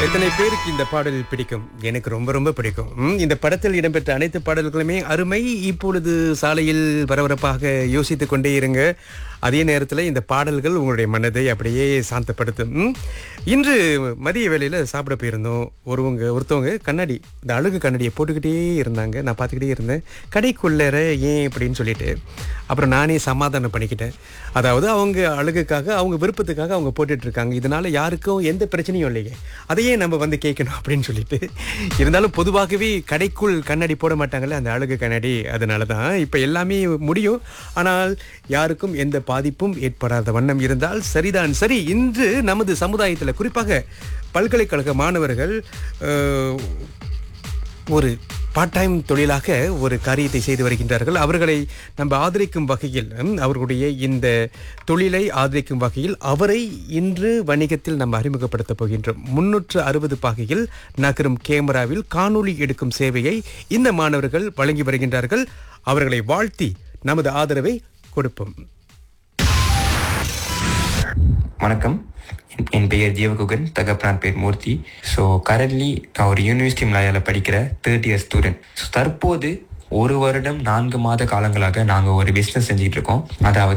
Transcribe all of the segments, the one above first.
எத்தனை பேருக்கு இந்த பாடல் பிடிக்கும்? எனக்கு ரொம்ப ரொம்ப பிடிக்கும். இந்த படத்தில் இடம்பெற்ற அனைத்து பாடல்களுமே அருமை. இப்பொழுது சாலையில் பரபரப்பாக யோசித்துக் கொண்டே இருங்க. அதே நேரத்தில் இந்த பாடல்கள் உங்களுடைய மனதை அப்படியே சாந்தப்படுத்தும். இன்று மதிய வேளையில் சாப்பிட போயிருந்தோம். ஒருத்தவங்க கண்ணாடி, இந்த அழகு கண்ணாடியை போட்டுக்கிட்டே இருந்தாங்க. நான் பார்த்துக்கிட்டே இருந்தேன். கடைக்குள்ளற ஏன் அப்படின்னு சொல்லிட்டு அப்புறம் நானே சமாதானம் பண்ணிக்கிட்டேன். அதாவது அவங்க அழகுக்காக, அவங்க விருப்பத்துக்காக அவங்க போட்டுட்டு இருக்காங்க. இதனால யாருக்கும் எந்த பிரச்சனையும் இல்லைங்க. அதையே நம்ம வந்து கேட்கணும் அப்படின்னு சொல்லிட்டு. இருந்தாலும் பொதுவாகவே கடைக்குள் கண்ணாடி போட மாட்டாங்கல்ல, அந்த அழகு கண்ணாடி. அதனால தான் இப்போ எல்லாமே முடியும். ஆனால் யாருக்கும் எந்த பாதிப்பும் ஏற்படாத வண்ணம் இருந்தால் சரிதான். சரி, இன்று நமது சமுதாயத்தில் குறிப்பாக பல்கலைக்கழக மாணவர்கள் ஒரு பார்ட் டைம் தொழிலாக ஒரு காரியத்தை செய்து வருகின்றார்கள். அவர்களை நம்ம ஆதரிக்கும் வகையில், அவர்களுடைய இந்த தொழிலை ஆதரிக்கும் வகையில் அவரை இன்று வணிகத்தில் நம்ம அறிமுகப்படுத்தப் போகின்றோம். 360 பாகையில் நகரும் கேமராவில் காணொளி எடுக்கும் சேவையை இந்த மாணவர்கள் வழங்கி வருகின்றார்கள். அவர்களை வாழ்த்தி நமது ஆதரவை கொடுப்போம். வணக்கம், என் பெயர் ஜீவகுகன், தகப்பனார் பேர் மூர்த்தி. ஸோ கரண்ட்லி நான் ஒரு யூனிவர்சிட்டி மலையாள படிக்கிற 3rd இயர் ஸ்டூடெண்ட். ஸோ தற்போது 1 வருடம் 4 மாத காலங்களாக நாங்கள் ஒரு பிஸ்னஸ் செஞ்சுட்டு இருக்கோம். அதாவது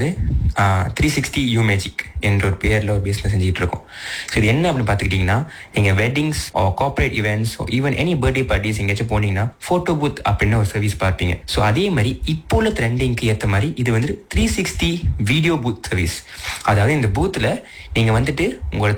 360 யூ மேஜிக் என்ற ஒரு பேரில் ஒரு பிஸ்னஸ் செஞ்சுட்டு இருக்கோம். ஸோ இது என்ன அப்படின்னு பார்த்துக்கிட்டிங்கன்னா, நீங்கள் weddings corporate events even any birthday parties எங்கேயாச்சும் போனீங்கன்னா ஃபோட்டோ பூத் அப்படின்னு ஒரு சர்வீஸ் பார்ப்பீங்க. ஸோ அதே மாதிரி இப்போ உள்ள ட்ரெண்டிங்க்கு ஏற்ற மாதிரி இது வந்து 360 வீடியோ பூத் சர்வீஸ். அதாவது இந்த பூத்தில் நீங்கள் வந்துட்டு உங்களோட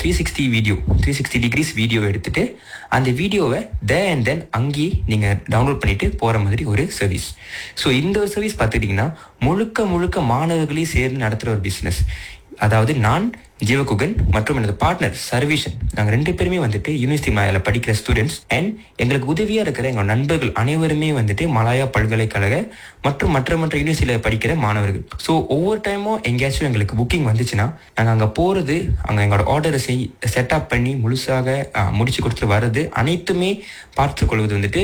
360 டிகிரிஸ் வீடியோ எடுத்துட்டு அந்த வீடியோவை அண்ட் தென் அங்கேயே நீங்கள் டவுன்லோட் பண்ணிட்டு போகிற மாதிரி ஒரு சர்வீஸ். ஸோ இந்த ஒரு சர்வீஸ் பார்த்துக்கிட்டிங்கன்னா முழுக்க மாணவர்களையும் சேர்ந்து நடத்துகிற ஒரு பிஸ்னஸ். அதாவது நான் ஜீவகுகன் மற்றும் எனது பார்ட்னர் சர்வீஷன், நாங்கள் 2 பேருமே வந்துட்டு யூனிவர்சிட்டி மலையாள படிக்கிற ஸ்டூடெண்ட்ஸ். அண்ட் எங்களுக்கு உதவியாக இருக்கிற எங்களோட நண்பர்கள் அனைவருமே வந்துட்டு மலாயா பல்கலைக்கழக மற்றும் மற்ற யூனிவர்சிட்டியில் படிக்கிற மாணவர்கள். ஸோ ஒவ்வொரு டைமும் எங்கேயாச்சும் எங்களுக்கு புக்கிங் வந்துச்சுன்னா நாங்கள் அங்கே போகிறது, அங்கே எங்களோட ஆர்டரை செட்டப் பண்ணி முழுசாக முடிச்சு கொடுத்துட்டு வர்றது அனைத்துமே பார்த்துக்கொள்வது வந்துட்டு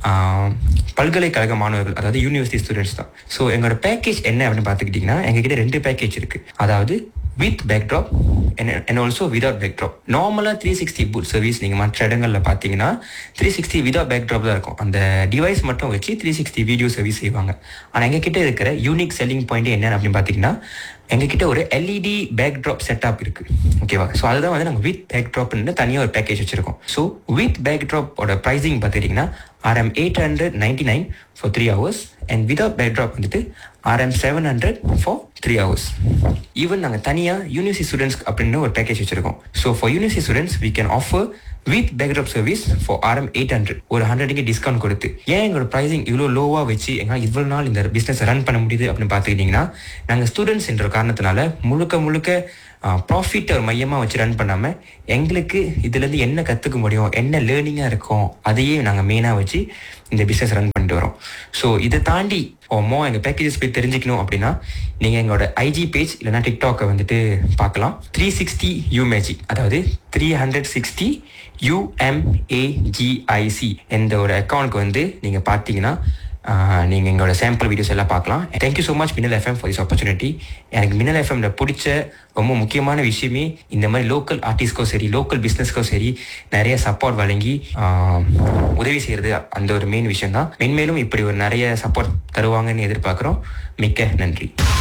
பல்கலைக்கழக மாணவர்கள், அதாவது யூனிவர்சிட்டி ஸ்டூடெண்ட்ஸ் தான். ஸோ எங்களோட பேக்கேஜ் என்ன அப்படின்னு பார்த்துக்கிட்டிங்கன்னா, எங்ககிட்ட 2 பேக்கேஜ் இருக்குது. அதாவது with backdrop and also without backdrop. நார்மலாக 360 பூத் சர்வீஸ் நீங்கள் மற்ற இடங்களில் பார்த்தீங்கன்னா 360 விதவுட் பேக்ட்ராப் தான் இருக்கும். அந்த டிவைஸ் மட்டும் வச்சு 360 வீடியோ சர்வீஸ் செய்வாங்க. ஆனால் எங்ககிட்ட இருக்கிற யூனிக் செல்லிங் பாயிண்ட் என்ன அப்படின்னு பார்த்தீங்கன்னா, எங்ககிட்ட ஒரு LED பேக்ட்ராப் செட்டப் இருக்கு. ஓகேவா? ஸோ அதுதான் வந்து நாங்கள் வித் பேக்ட்ராப்னு தனியாக ஒரு பேக்கேஜ் வச்சிருக்கோம். ஸோ வித் பேக்ட்ராப்போட ப்ரைஸிங் பார்த்துக்கிட்டிங்கன்னா RM 899 for 3 hours and without backdrop வந்துட்டு RM 700 for 3 hours. ஈவன் நாங்கள் தனியாக யூனிவர்சிட்டி ஸ்டூடெண்ட்ஸ் அப்படின்னு ஒரு பேக்கேஜ் வச்சிருக்கோம். So for university students we can offer with backdrop service for RM 800, ஒரு 100 டிஸ்கவுண்ட் கொடுத்து. ஏன் எங்களோட ப்ரைஸிங் இவ்வளோ லோவாக வச்சு எங்களால் இவ்வளோ நாள் இந்த பிஸ்னஸ் ரன் பண்ண முடியுது அப்படின்னு பார்த்துக்கிட்டிங்கன்னா, நாங்கள் ஸ்டூடெண்ட்ஸ் என்ற காரணத்தினால முழுக்க ப்ராஃபிட் ஒரு மையமாக வச்சு ரன் பண்ணாமல் எங்களுக்கு இதுலேருந்து என்ன கற்றுக்க முடியும், என்ன லேர்னிங்காக இருக்கும், அதையே நாங்கள் மெயினாக வச்சு இந்த பிஸ்னஸ் ரன் பண்ணிட்டு வரோம். ஸோ இதை தாண்டி எங்கள் பேக்கேஜஸ் போய் தெரிஞ்சுக்கணும் அப்படின்னா நீங்கள் எங்களோட IG பேஜ் இல்லைனா டிக்டாக்கை வந்துட்டு பார்க்கலாம். 360 யூ மேஜிக், அதாவது 360 UMAGIC என்ற ஒரு அக்கௌண்ட்க்கு வந்து நீங்கள் பார்த்தீங்கன்னா நீங்கள் எங்களோட சாம்பிள் வீடியோஸ் எல்லாம் பார்க்கலாம். தேங்க்யூ ஸோ மச் மின்னல் FM ஃபார் திஸ் ஆப்பர்ச்சுனிட்டி. எனக்கு மின்னல் FMல பிடிச்ச ரொம்ப முக்கியமான விஷயமே இந்த மாதிரி லோக்கல் ஆர்டிஸ்ட்கோ சரி, லோக்கல் பிஸ்னஸ்க்கோ சரி நிறைய சப்போர்ட் வழங்கி உதவி செய்கிறது. அந்த ஒரு மெயின் விஷயம் தான். மென்மேலும் இப்படி ஒரு நிறைய சப்போர்ட் தருவாங்கன்னு எதிர்பார்க்குறோம். மிக்க நன்றி.